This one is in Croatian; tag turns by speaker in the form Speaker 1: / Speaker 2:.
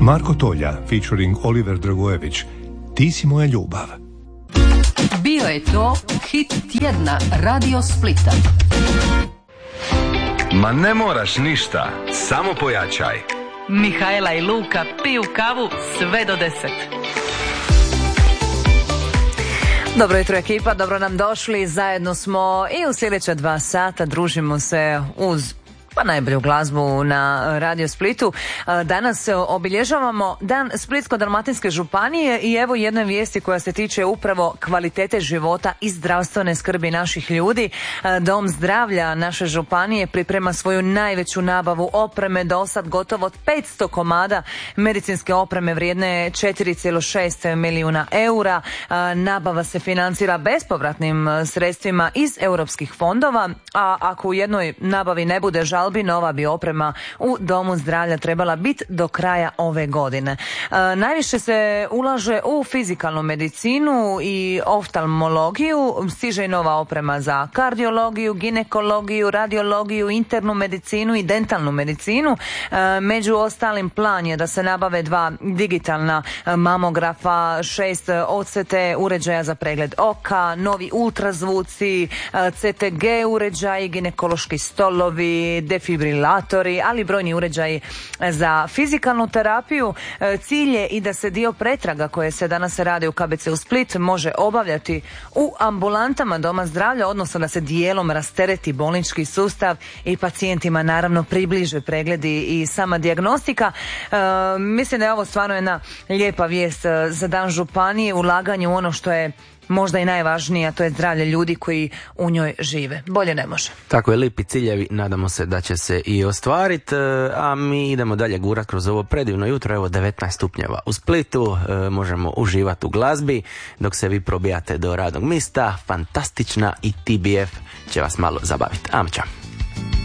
Speaker 1: Marko Tolja, featuring Oliver Dragojević, Ti si moja ljubav.
Speaker 2: Bio je to hit tjedna Radio Splita.
Speaker 3: Ma ne moraš ništa, samo pojačaj.
Speaker 4: Mihajla i Luka piju kavu sve do 10.
Speaker 5: Dobro jutro ekipa, dobro nam došli, zajedno smo i u sljedeća 2 sata družimo se uz najbolju glazbu na Radio Splitu. Danas obilježavamo Dan Splitsko-dalmatinske županije i evo jedne vijesti koja se tiče upravo kvalitete života i zdravstvene skrbi naših ljudi. Dom zdravlja naše županije priprema svoju najveću nabavu opreme do sad, gotovo 500 komada medicinske opreme vrijedne 4,6 milijuna eura. Nabava se financira bespovratnim sredstvima iz europskih fondova, a ako u jednoj nabavi ne bude žalbi, nova bi oprema u Domu zdravlja trebala biti do kraja ove godine. Najviše se ulaže u fizikalnu medicinu i oftalmologiju, stiže i nova oprema za kardiologiju, ginekologiju, radiologiju, internu medicinu i dentalnu medicinu. Među ostalim plan je da se nabave 2 digitalna mamografa, 6 OCT uređaja za pregled oka, novi ultrazvuci, CTG uređaji, ginekološki stolovi, defibrilatori, ali brojni uređaji za fizikalnu terapiju. Cilj je i da se dio pretraga koje se danas rade u KBC u Split može obavljati u ambulantama Doma zdravlja, odnosno da se dijelom rastereti bolnički sustav i pacijentima naravno približe pregledi i sama dijagnostika. Mislim da je ovo stvarno jedna lijepa vijest za Dan županije, ulaganje u ono što je možda i najvažnije, a to je zdravlje ljudi koji u njoj žive. Bolje ne može.
Speaker 6: Tako je, lijepi ciljevi, nadamo se da će se i ostvariti, a mi idemo dalje gurat kroz ovo predivno jutro. Evo 19 stupnjeva u Splitu, možemo uživati u glazbi dok se vi probijate do radnog mista. Fantastična i TBF će vas malo zabaviti. Amča.